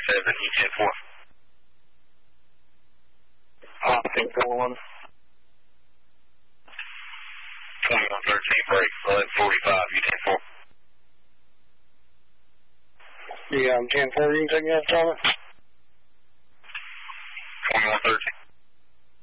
U-10-4. 10-4-1. 2113 break, 1145, U-10-4. The 10-4, you can take me out, Thomas?